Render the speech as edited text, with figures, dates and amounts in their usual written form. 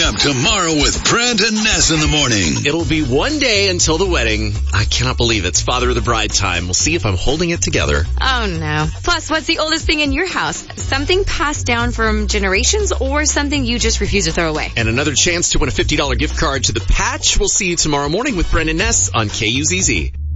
up tomorrow with Brent and Ness in the morning. It'll be one day until the wedding. I cannot believe it's father of the bride time. We'll see if I'm holding it together. Oh, no. Plus, what's the oldest thing in your house? Something passed down from generations or something you just refuse to throw away? And another chance to win a $50 gift card to The Patch. We'll see you tomorrow morning with Brent and Ness on KUZZ.